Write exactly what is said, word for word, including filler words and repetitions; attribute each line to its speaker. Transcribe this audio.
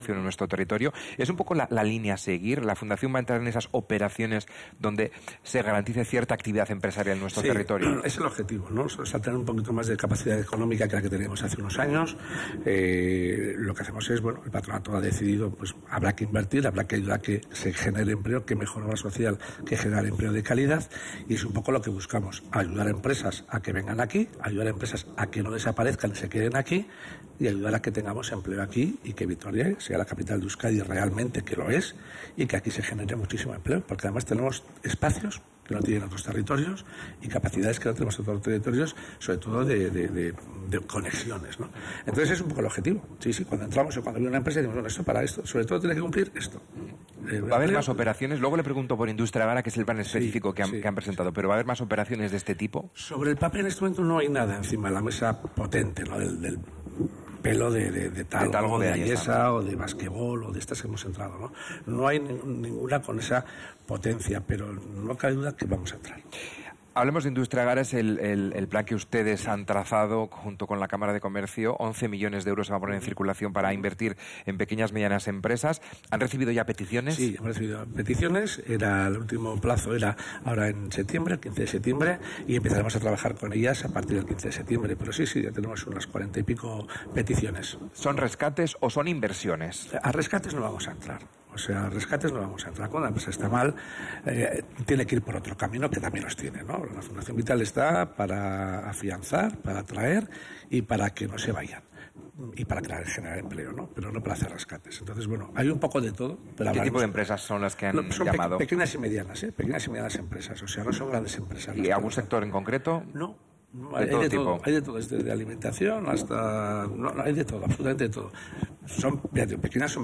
Speaker 1: en nuestro territorio. Es un poco la, la línea a seguir. La Fundación va a entrar en esas operaciones donde se garantice cierta actividad empresarial en nuestro
Speaker 2: sí,
Speaker 1: territorio.
Speaker 2: Es el objetivo, ¿no? O sea, tener un poquito más de capacidad económica que la que teníamos hace unos años. Eh, lo que hacemos es, bueno, el patronato ha decidido, pues habrá que invertir, habrá que ayudar a que se genere empleo, que mejore la social, que genere empleo de calidad, y es un poco lo que buscamos, ayudar a empresas a que vengan aquí, ayudar a empresas a que no desaparezcan y se queden aquí, y ayudar a que tengamos empleo aquí y que Vitoria sea la capital de Euskadi realmente, que lo es, y que aquí se genere muchísimo empleo, porque además tenemos espacios que no tienen otros territorios y capacidades que no tenemos en otros territorios, sobre todo de, de, de, de conexiones, ¿no? Entonces es un poco el objetivo. Sí, sí, cuando entramos o cuando viene una empresa decimos, bueno, esto para esto, sobre todo tiene que cumplir esto.
Speaker 1: Eh, ¿Va a haber más operaciones? Luego le pregunto por Industria Gara, que es el plan específico sí, que, han, sí. que han presentado, pero ¿va a haber más operaciones de este tipo?
Speaker 2: Sobre el papel en este momento no hay nada encima de la mesa potente, ¿no? Del, del pelo de, de, de talgo, de, talgo de, de Ayesa, ¿no? O de basquetbol o de estas que hemos entrado, ¿no? No hay ninguna con esa potencia, pero no cabe duda que vamos a entrar.
Speaker 1: Hablemos de Industria Gara, es el, el, el plan que ustedes han trazado junto con la Cámara de Comercio. once millones de euros se van a poner en circulación para invertir en pequeñas y medianas empresas. ¿Han recibido ya peticiones?
Speaker 2: Sí, hemos recibido peticiones. Era el último plazo era ahora en septiembre, el quince de septiembre, y empezaremos a trabajar con ellas a partir del quince de septiembre. Pero sí, sí, ya tenemos unas cuarenta y pico peticiones.
Speaker 1: ¿Son rescates o son inversiones?
Speaker 2: A rescates no vamos a entrar. O sea, a rescates no vamos a entrar. Cuando la empresa está mal, eh, tiene que ir por otro camino que también los tiene, ¿no? La Fundación Vital está para afianzar, para atraer y para que no se vayan. Y para crear, generar empleo, ¿no? Pero no para hacer rescates. Entonces, bueno, hay un poco de todo. Pero
Speaker 1: ¿Qué tipo de empresas son las que han
Speaker 2: no, son
Speaker 1: llamado?
Speaker 2: Pe pequeñas y medianas, ¿eh? Pequeñas y medianas empresas. O sea, no son grandes empresas.
Speaker 1: ¿Y algún sector en concreto?
Speaker 2: No. No,
Speaker 1: hay,
Speaker 2: hay,
Speaker 1: todo
Speaker 2: de
Speaker 1: tipo.
Speaker 2: todo, hay de todo, desde de alimentación hasta... No, no, hay de todo, absolutamente de todo. Son, fíjate, pequeñas